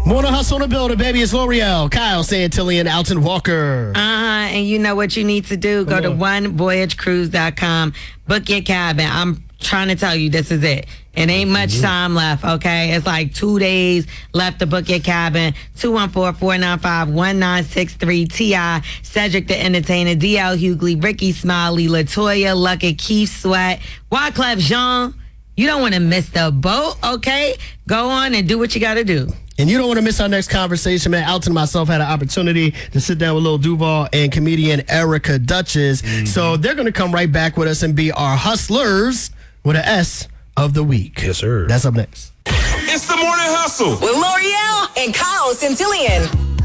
Morning Hustle in the building, baby. It's L'Oreal, Kyle Santillan, Alton Walker. And you know what you need to do? Go to onevoyagecruise.com. Book your cabin. I'm trying to tell you, this is it. It ain't much time left, okay? It's like 2 days left to book your cabin. 214-495-1963. T.I., Cedric the Entertainer, D.L. Hughley, Ricky Smiley, LaToya Luckett, Keith Sweat, Wyclef Jean. You don't want to miss the boat, okay? Go on and do what you got to do. And you don't want to miss our next conversation, man. Alton and myself had an opportunity to sit down with Lil Duval and comedian Erica Duchess. So they're going to come right back with us and be our hustlers with an S of the week. Yes, sir. That's up next. It's the Morning Hustle with L'Oreal and Kyle Santillan.